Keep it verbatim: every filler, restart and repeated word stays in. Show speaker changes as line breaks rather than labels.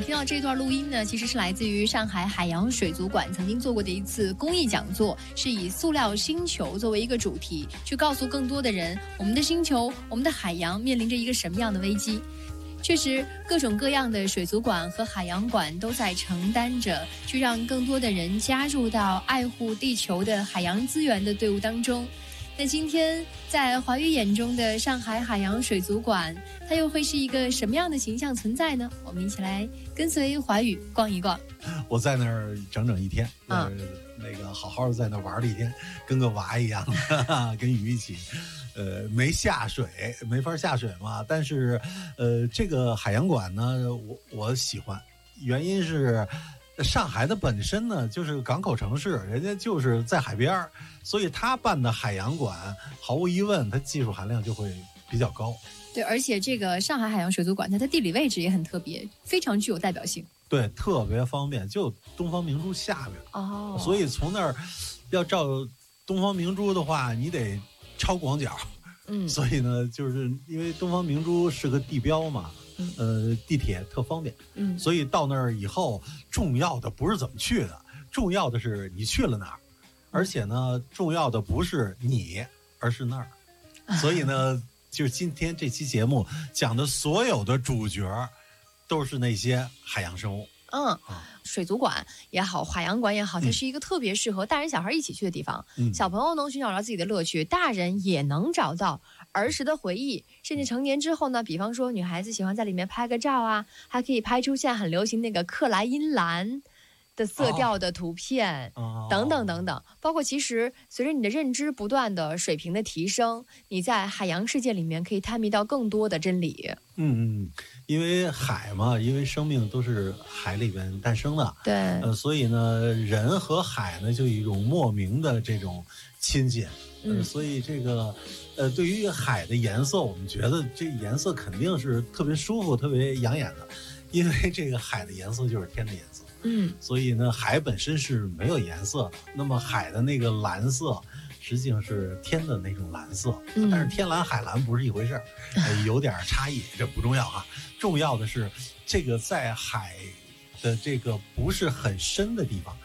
们听到这段录音呢，其实是来自于上海海洋水族馆曾经做过的一次公益讲座，是以塑料星球作为一个主题，去告诉更多的人，我们的星球、我们的海洋面临着一个什么样的危机。确实，各种各样的水族馆和海洋馆都在承担着去让更多的人加入到爱护地球的海洋资源的队伍当中。那今天在华语眼中的上海海洋水族馆，它又会是一个什么样的形象存在呢？我们一起来跟随华语逛一逛。
我在那儿整整一天，
嗯、
呃，那个好好的在那玩了一天，跟个娃一样的，跟鱼一起。呃，没下水，没法下水嘛。但是，呃，这个海洋馆呢，我我喜欢，原因是上海的本身呢就是港口城市，人家就是在海边，所以他办的海洋馆，毫无疑问，它技术含量就会比较高。
对，而且这个上海海洋水族馆，它的地理位置也很特别，非常具有代表性。
对，特别方便，就东方明珠下边
哦，
所以从那儿要照东方明珠的话，你得超广角。
嗯，
所以呢，就是因为东方明珠是个地标嘛，嗯、呃，地铁特方便，
嗯，
所以到那儿以后，重要的不是怎么去的，重要的是你去了哪儿，而且呢，重要的不是你，而是那儿。所以呢，就是今天这期节目讲的所有的主角，都是那些海洋生物。
嗯，水族馆也好，海洋馆也好，它是一个特别适合大人小孩一起去的地方。嗯，小朋友能寻找到自己的乐趣，大人也能找到儿时的回忆，甚至成年之后呢，比方说女孩子喜欢在里面拍个照啊，还可以拍出现在很流行那个克莱因蓝的色调的图片、哦、等等等等。包括其实随着你的认知不断的水平的提升，你在海洋世界里面可以探秘到更多的真理。
嗯嗯，因为海嘛，因为生命都是海里边诞生的，
对，
呃，所以呢，人和海呢就有一种莫名的这种亲近，呃、嗯，所以这个，呃，对于海的颜色，我们觉得这颜色肯定是特别舒服、特别养眼的，因为这个海的颜色就是天的颜色，
嗯，所
以呢，海本身是没有颜色的，那么海的那个蓝色。实际上是天的那种蓝色，嗯、但是天蓝海蓝不是一回事儿、呃，有点差异，这不重要哈。重要的是，这个在海的这个不是很深的地方，